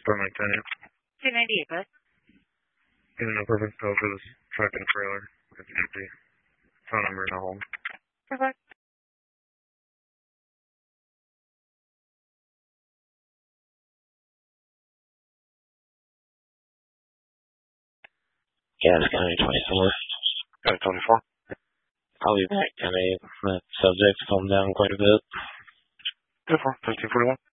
Permanent tenant. 298, bud. Getting no purpose code for this truck and trailer. It's empty. Phone number in the home. Perfect. Gas County 24. Got 24. I'll be back. I mean, that subject's calmed down quite a bit. 1541.